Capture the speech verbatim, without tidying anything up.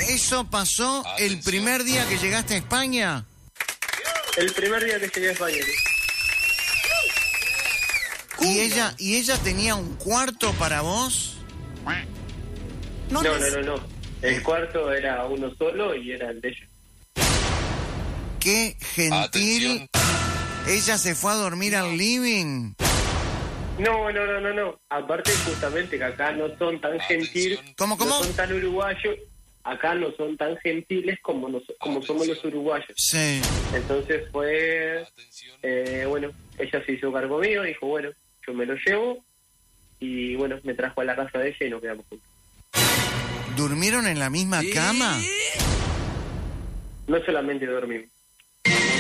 ¿Eso pasó el primer día que llegaste a España? El primer día que llegué a España. ¿Y ella, ¿Y ella tenía un cuarto para vos? No, no, no, no. El cuarto era uno solo y era el de ella. ¡Qué gentil! Atención. ¿Ella se fue a dormir al living? No, no, no, no, no. Aparte, justamente que acá no son tan gentiles. ¿Cómo, cómo? No son tan uruguayos. Acá no son tan gentiles como, nos, como somos los uruguayos. Sí. Entonces fue... Eh, bueno, ella se hizo cargo mío, dijo, bueno, yo me lo llevo. Y bueno, me trajo a la casa de ella y nos quedamos juntos. ¿Durmieron en la misma cama? No solamente dormimos.